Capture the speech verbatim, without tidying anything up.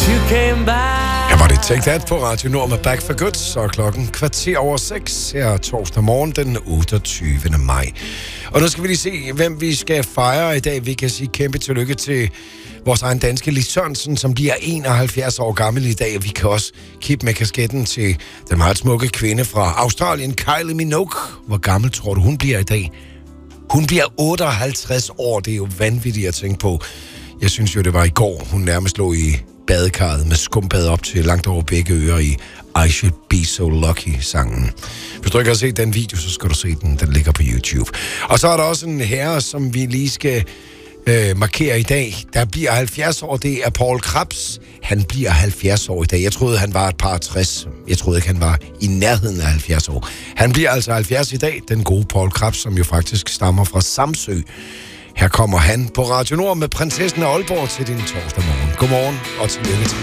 Her var det Take That på Radio Nord med Back for Good, så klokken kvarter over seks her torsdag morgen den otteogtyvende maj. Og nu skal vi lige se, hvem vi skal fejre i dag. Vi kan sige kæmpe tillykke til vores egen danske Lis Sørensen, som bliver enoghalvfjerds år gammel i dag. Og vi kan også kippe med kasketten til den meget smukke kvinde fra Australien, Kylie Minogue. Hvor gammel tror du, hun bliver i dag? Hun bliver otteoghalvtreds år. Det er jo vanvittigt at tænke på. Jeg synes jo, det var i går, hun nærmest lå i badekarret med skumbad op til langt over begge ører i I Should Be So Lucky-sangen. Hvis du ikke har set den video, så skal du se den. Den ligger på YouTube. Og så er der også en herre, som vi lige skal øh, markere i dag. Der bliver halvfjerds år. Det er Poul Krebs. Han bliver halvfjerds år i dag. Jeg troede, han var et par tres. Jeg troede ikke, han var i nærheden af halvfjerds år. Han bliver altså halvfjerds i dag. Den gode Poul Krebs, som jo faktisk stammer fra Samsø. Her kommer han på Radio Nord med Prinsessen af Aalborg til din torsdag morgen. Godmorgen og tillykke til.